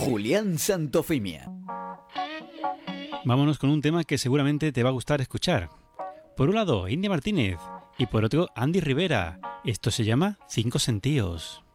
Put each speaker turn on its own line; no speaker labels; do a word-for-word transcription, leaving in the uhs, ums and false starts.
Julián Santofimia.
Vámonos con un tema que seguramente te va a gustar escuchar. Por un lado, India Martínez y por otro, Andy Rivera. Esto se llama Cinco Sentidos.